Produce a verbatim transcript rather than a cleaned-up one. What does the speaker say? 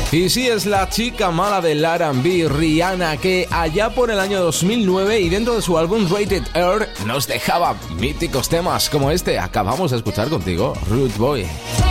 Y sí, es la chica mala del R and B, Rihanna, que allá por el año dos mil nueve y dentro de su álbum Rated R nos dejaba míticos temas como este. Acabamos de escuchar contigo, Rude Boy.